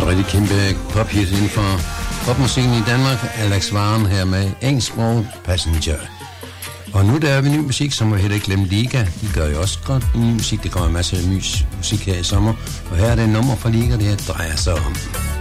rigtig kæmpe pophit inden for popmusikken i Danmark. Alex Varen her med engelsksproget Passenger. Og nu der er vi ny musik, som må heller ikke glemme Liga. De gør jo også godt ny musik. Det kommer en masse musik her i sommer. Og her er det et nummer fra Liga, det her drejer sig om.